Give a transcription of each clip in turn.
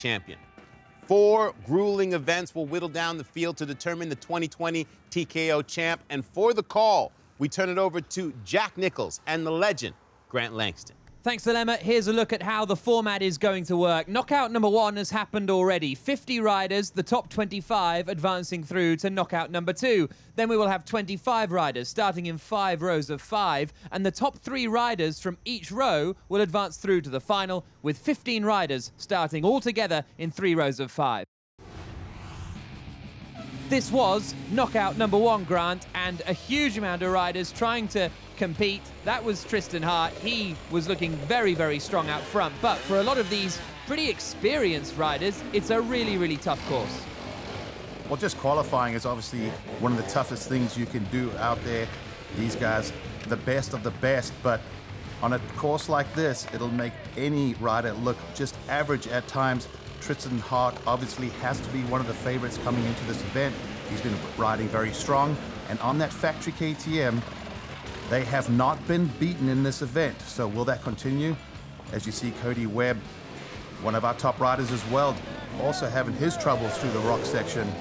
champion. 4 grueling events will whittle down the field to determine the 2020 TKO champ. And for the call, we turn it over to Jack Nicholls and the legend, Grant Langston. Thanks, Dilemma. Here's a look at how the format is going to work. Knockout number 1 has happened already. 50 riders, the top 25 advancing through to knockout number 2. Then we will have 25 riders starting in 5 rows of 5, and the top 3 riders from each row will advance through to the final, with 15 riders starting all together in 3 rows of 5. This was knockout number 1, Grant, and a huge amount of riders trying to compete. That was Tristan Hart. He was looking very, very strong out front. But for a lot of these pretty experienced riders, it's a really, really tough course. Well, just qualifying is obviously one of the toughest things you can do out there. These guys, the best of the best, but on a course like this, it'll make any rider look just average at times. Tristan Hart obviously has to be one of the favorites coming into this event. He's been riding very strong, and on that factory KTM, they have not been beaten in this event. So will that continue? As you see, Cody Webb, one of our top riders as well, also having his troubles through the rock section.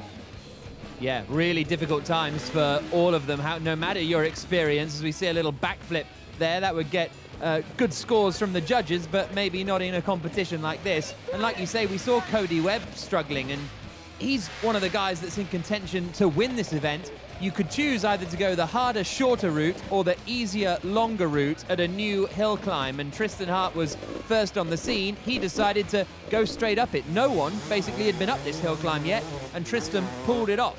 Yeah, really difficult times for all of them, no matter your experience. As we see a little backflip there, that would get good scores from the judges, but maybe not in a competition like this. And like you say, we saw Cody Webb struggling, and he's one of the guys that's in contention to win this event. You could choose either to go the harder, shorter route or the easier, longer route at a new hill climb. And Tristan Hart was first on the scene. He decided to go straight up it. No one basically had been up this hill climb yet, and Tristan pulled it off.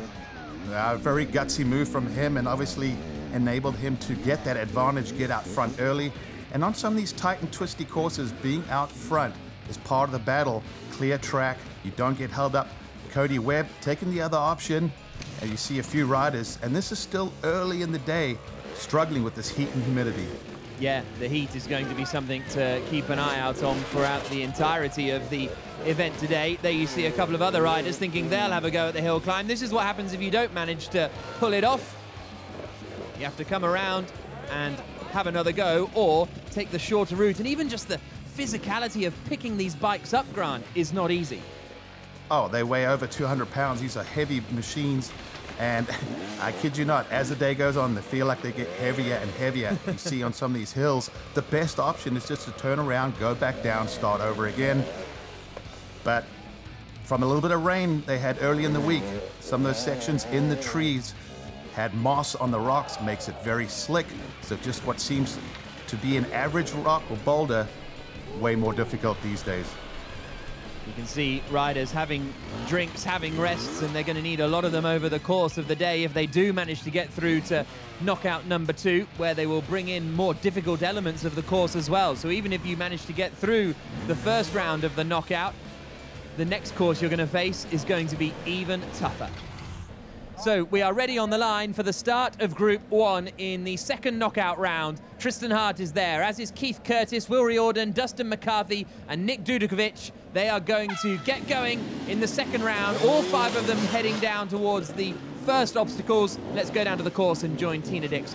A very gutsy move from him, and obviously enabled him to get that advantage, get out front early. And on some of these tight and twisty courses, being out front is part of the battle. Clear track, you don't get held up. Cody Webb taking the other option, and you see a few riders, and this is still early in the day, struggling with this heat and humidity. Yeah, the heat is going to be something to keep an eye out on throughout the entirety of the event today. There you see a couple of other riders thinking they'll have a go at the hill climb. This is what happens if you don't manage to pull it off. You have to come around and have another go, or take the shorter route. And even just the physicality of picking these bikes up, Grant, is not easy. Oh, they weigh over 200 pounds. These are heavy machines. And I kid you not, as the day goes on, they feel like they get heavier and heavier. You see on some of these hills, the best option is just to turn around, go back down, start over again. But from a little bit of rain they had early in the week, some of those sections in the trees had moss on the rocks, makes it very slick. So just what seems to be an average rock or boulder, way more difficult these days. You can see riders having drinks, having rests, and they're going to need a lot of them over the course of the day if they do manage to get through to knockout number 2, where they will bring in more difficult elements of the course as well. So even if you manage to get through the first round of the knockout, the next course you're going to face is going to be even tougher. So we are ready on the line for the start of Group 1 in the second knockout round. Tristan Hart is there, as is Keith Curtis, Will Riordan, Dustin McCarthy and Nick Dudakovic. They are going to get going in the second round, all 5 of them heading down towards the first obstacles. Let's go down to the course and join Tina Dixon.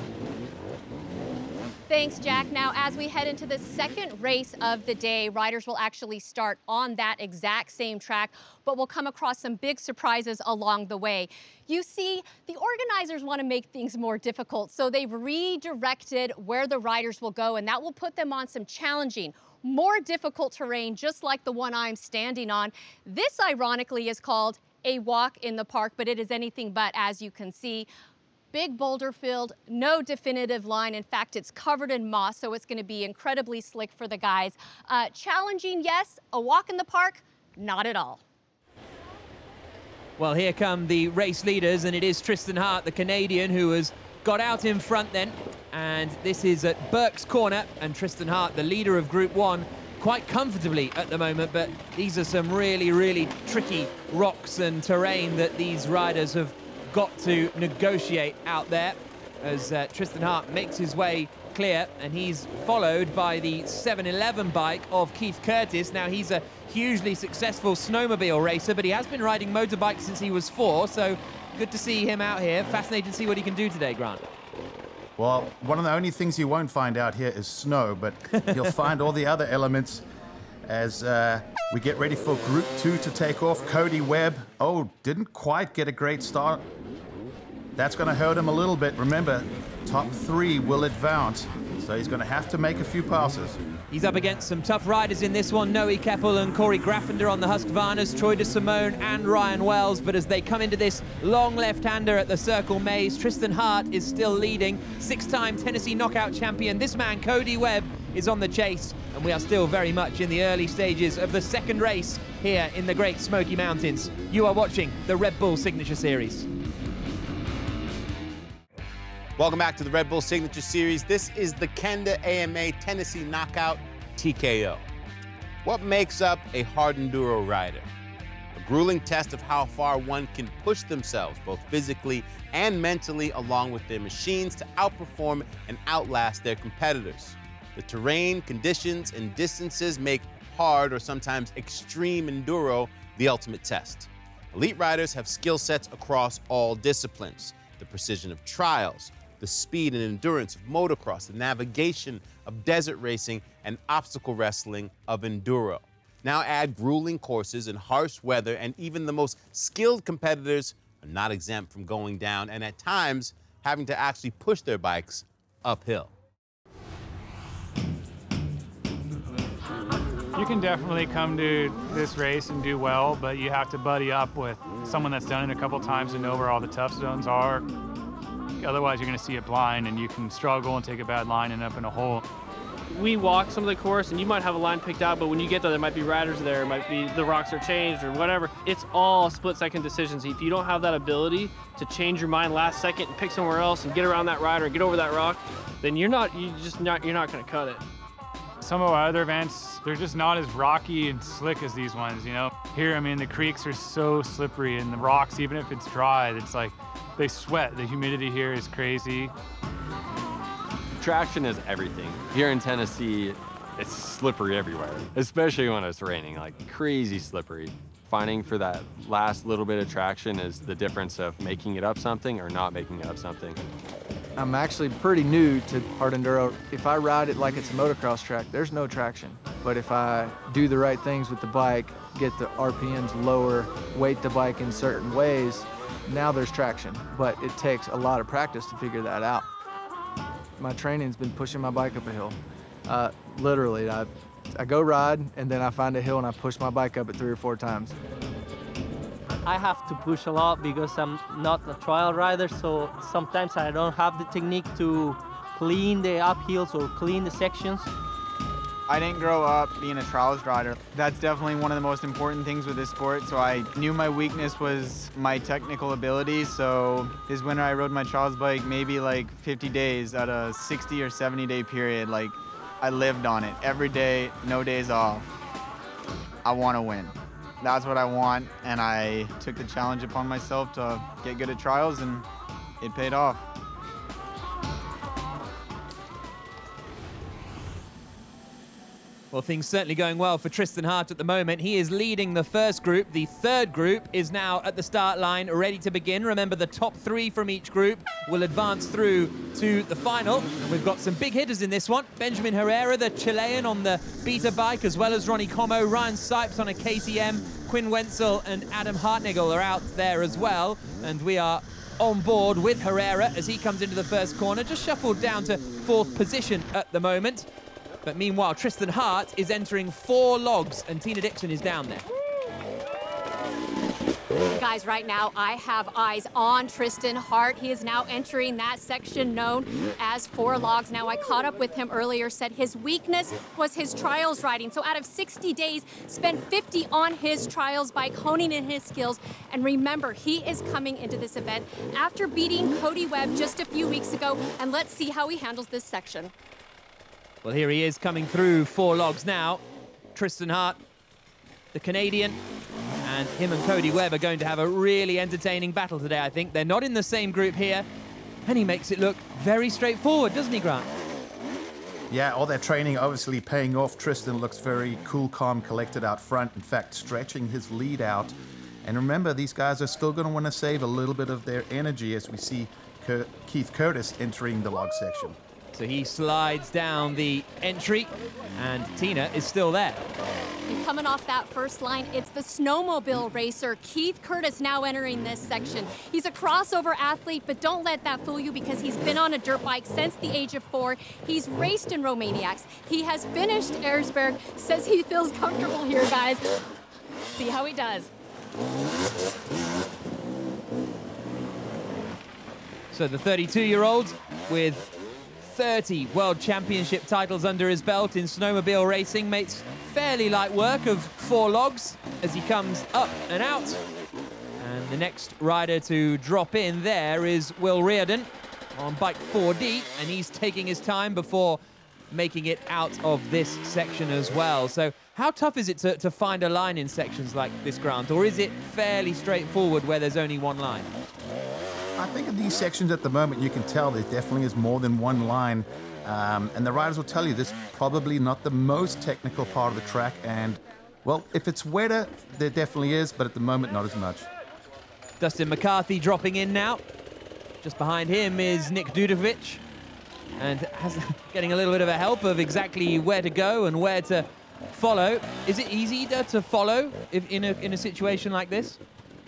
Thanks, Jack. Now, as we head into the second race of the day, riders will actually start on that exact same track, but we'll come across some big surprises along the way. You see, the organizers want to make things more difficult, so they've redirected where the riders will go, and that will put them on some challenging, more difficult terrain, just like the one I'm standing on. This, ironically, is called a walk in the park, but it is anything but, as you can see. Big boulder field, no definitive line. In fact, it's covered in moss, so it's going to be incredibly slick for the guys. Challenging, yes. A walk in the park, not at all. Well, here come the race leaders, and it is Tristan Hart, the Canadian, who has got out in front then. And this is at Burke's Corner, and Tristan Hart, the leader of Group 1, quite comfortably at the moment, but these are some really, really tricky rocks and terrain that these riders have got to negotiate out there as Tristan Hart makes his way clear, and he's followed by the 711 bike of Keith Curtis. Now, he's a hugely successful snowmobile racer, but he has been riding motorbikes since he was 4, so good to see him out here. Fascinated to see what he can do today, Grant. Well, one of the only things you won't find out here is snow, but you'll find all the other elements as We get ready for Group 2 to take off. Cody Webb, didn't quite get a great start. That's going to hurt him a little bit. Remember, top 3 will advance, so he's going to have to make a few passes. He's up against some tough riders in this one. Noe Keppel and Corey Graffender on the Husqvarnas, Troy DeSimone and Ryan Wells. But as they come into this long left-hander at the Circle Maze, Tristan Hart is still leading. 6-time Tennessee knockout champion. This man, Cody Webb, is on the chase. And we are still very much in the early stages of the second race here in the Great Smoky Mountains. You are watching the Red Bull Signature Series. Welcome back to the Red Bull Signature Series. This is the Kenda AMA Tennessee Knockout TKO. What makes up a hard enduro rider? A grueling test of how far one can push themselves, both physically and mentally, along with their machines to outperform and outlast their competitors. The terrain, conditions, and distances make hard or sometimes extreme enduro the ultimate test. Elite riders have skill sets across all disciplines. The precision of trials, the speed and endurance of motocross, the navigation of desert racing, and obstacle wrestling of enduro. Now add grueling courses in harsh weather, and even the most skilled competitors are not exempt from going down and at times having to actually push their bikes uphill. You can definitely come to this race and do well, but you have to buddy up with someone that's done it a couple times and know where all the tough zones are. Otherwise, you're going to see it blind, and you can struggle and take a bad line and end up in a hole. We walk some of the course, and you might have a line picked out, but when you get there might be riders there, it might be the rocks are changed or whatever. It's all split-second decisions. If you don't have that ability to change your mind last second and pick somewhere else and get around that rider and get over that rock, then you're not going to cut it. Some of our other events, they're just not as rocky and slick as these ones, you know? Here, I mean, the creeks are so slippery, and the rocks, even if it's dry, it's like they sweat. The humidity here is crazy. Traction is everything. Here in Tennessee, it's slippery everywhere, especially when it's raining, like crazy slippery. Finding for that last little bit of traction is the difference of making it up something or not making it up something. I'm actually pretty new to hard enduro. If I ride it like it's a motocross track, there's no traction. But if I do the right things with the bike, get the RPMs lower, weight the bike in certain ways, now there's traction. But it takes a lot of practice to figure that out. My training's been pushing my bike up a hill. Literally, I go ride, and then I find a hill and I push my bike up it 3 or 4 times. I have to push a lot because I'm not a trial rider, so sometimes I don't have the technique to clean the uphills or clean the sections. I didn't grow up being a trials rider. That's definitely one of the most important things with this sport, so I knew my weakness was my technical ability, so this winter I rode my trials bike maybe like 50 days out of a 60 or 70 day period. Like, I lived on it every day, no days off. I want to win. That's what I want, and I took the challenge upon myself to get good at trials, and it paid off. Well, things certainly going well for Tristan Hart at the moment. He is leading the first group. The third group is now at the start line, ready to begin. Remember, the top 3 from each group will advance through to the final. And we've got some big hitters in this one. Benjamin Herrera, the Chilean, on the Beta bike, as well as Ronnie Como, Ryan Sipes on a KTM, Quinn Wenzel and Adam Hartnagel are out there as well. And we are on board with Herrera as he comes into the first corner, just shuffled down to 4th position at the moment. But meanwhile, Tristan Hart is entering 4 logs, and Tina Dixon is down there. Guys, right now I have eyes on Tristan Hart. He is now entering that section known as 4 logs. Now, I caught up with him earlier, said his weakness was his trials riding. So out of 60 days, spent 50 on his trials bike, honing in his skills. And remember, he is coming into this event after beating Cody Webb just a few weeks ago. And let's see how he handles this section. Well, here he is coming through 4 logs now. Tristan Hart, the Canadian, and him and Cody Webb are going to have a really entertaining battle today, I think. They're not in the same group here, and he makes it look very straightforward, doesn't he, Grant? Yeah, all that training obviously paying off. Tristan looks very cool, calm, collected out front. In fact, stretching his lead out. And remember, these guys are still going to want to save a little bit of their energy as we see Keith Curtis entering the log section. So he slides down the entry, and Tina is still there. And coming off that first line, it's the snowmobile racer, Keith Curtis, now entering this section. He's a crossover athlete, but don't let that fool you because he's been on a dirt bike since the age of 4. He's raced in Romaniacs. He has finished Erzberg, says he feels comfortable here, guys. See how he does. So the 32-year-old with 30 World Championship titles under his belt in snowmobile racing makes fairly light work of 4 logs as he comes up and out. And the next rider to drop in there is Will Reardon on bike 4D, and he's taking his time before making it out of this section as well. So how tough is it to find a line in sections like this, Grant, or is it fairly straightforward where there's only one line? I think in these sections at the moment, you can tell there definitely is more than one line. And the riders will tell you this is probably not the most technical part of the track. And, well, if it's wetter, there definitely is, but at the moment, not as much. Dustin McCarthy dropping in now. Just behind him is Nick Dudovic. And getting a little bit of a help of exactly where to go and where to follow. Is it easy to follow in a situation like this?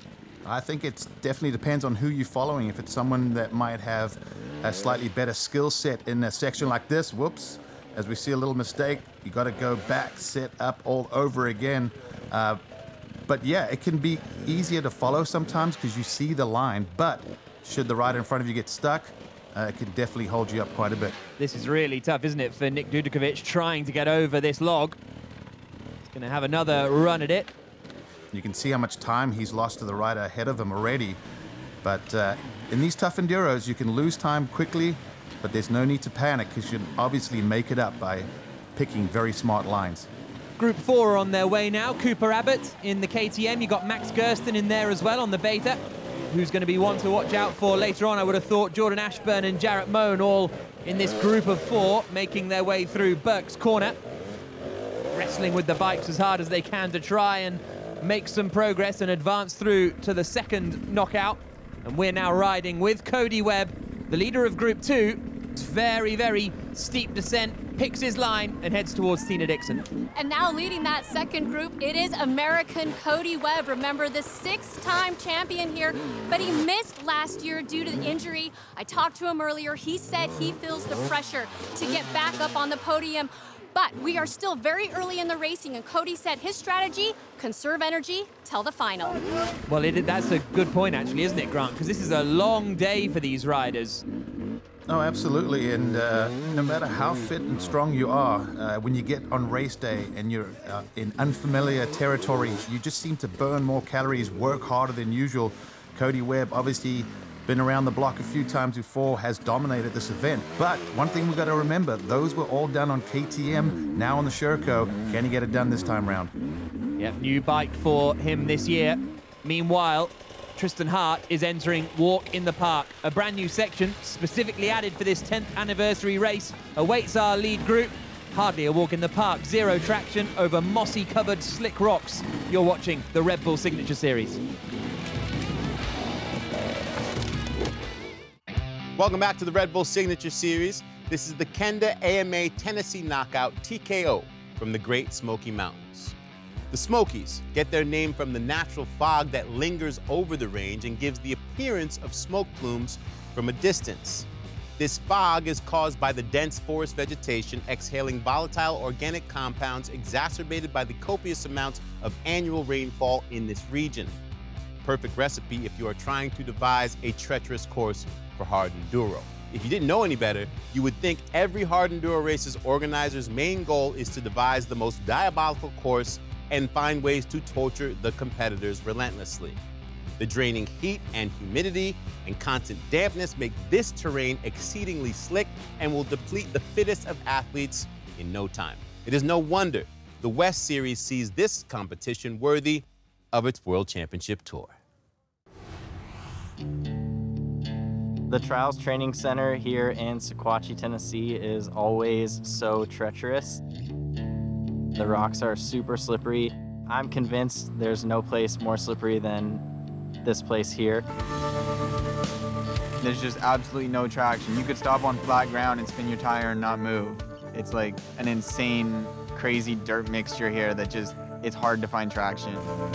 I think it definitely depends on who you're following. If it's someone that might have a slightly better skill set in a section like this, whoops, as we see a little mistake, you got to go back, set up all over again. But yeah, it can be easier to follow sometimes because you see the line, but should the rider in front of you get stuck, it can definitely hold you up quite a bit. This is really tough, isn't it, for Nick Dudovic trying to get over this log. He's going to have another run at it. You can see how much time he's lost to the rider ahead of him already. But in these tough enduros, you can lose time quickly, but there's no need to panic because you can obviously make it up by picking very smart lines. Group 4 are on their way now. Cooper Abbott in the KTM. You got Max Gersten in there as well on the Beta, who's going to be one to watch out for later on. I would have thought Jordan Ashburn and Jarrett Moan all in this group of 4, making their way through Burke's Corner, wrestling with the bikes as hard as they can to try and make some progress and advance through to the second knockout. And we're now riding with Cody Webb, the leader of Group 2. It's very, very steep descent, picks his line and heads towards Tina Dixon. And now leading that second group, it is American Cody Webb. Remember, the 6-time champion here, but he missed last year due to the injury. I talked to him earlier. He said he feels the pressure to get back up on the podium. But we are still very early in the racing, and Cody said his strategy, conserve energy till the final. Well, that's a good point, actually, isn't it, Grant? Because this is a long day for these riders. Oh, absolutely. And no matter how fit and strong you are, when you get on race day and you're in unfamiliar territory, you just seem to burn more calories, work harder than usual. Cody Webb, obviously, been around the block a few times before, has dominated this event. But one thing we've got to remember, those were all done on KTM, now on the Sherco. Can he get it done this time round? Yep, new bike for him this year. Meanwhile, Tristan Hart is entering Walk in the Park, a brand new section specifically added for this 10th anniversary race. Awaits our lead group. Hardly a walk in the park, 0 traction over mossy covered slick rocks. You're watching the Red Bull Signature Series. Welcome back to the Red Bull Signature Series. This is the Kenda AMA Tennessee Knockout TKO from the Great Smoky Mountains. The Smokies get their name from the natural fog that lingers over the range and gives the appearance of smoke plumes from a distance. This fog is caused by the dense forest vegetation exhaling volatile organic compounds exacerbated by the copious amounts of annual rainfall in this region. Perfect recipe if you are trying to devise a treacherous course for hard enduro. If you didn't know any better, you would think every hard enduro race's organizer's main goal is to devise the most diabolical course and find ways to torture the competitors relentlessly. The draining heat and humidity and constant dampness make this terrain exceedingly slick and will deplete the fittest of athletes in no time. It is no wonder the West Series sees this competition worthy of its World Championship Tour. The Trials Training Center here in Sequatchie, Tennessee is always so treacherous. The rocks are super slippery. I'm convinced there's no place more slippery than this place here. There's just absolutely no traction. You could stop on flat ground and spin your tire and not move. It's like an insane, crazy dirt mixture here that just, it's hard to find traction.